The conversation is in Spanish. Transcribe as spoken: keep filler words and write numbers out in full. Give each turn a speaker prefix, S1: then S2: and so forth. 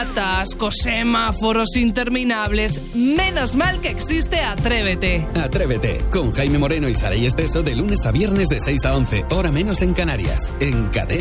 S1: atascos, semáforos interminables. Menos mal que existe Atrévete.
S2: Atrévete, con Jaime Moreno y Saray Esteso de lunes a viernes de seis a once, hora menos en Canarias, en Cadena.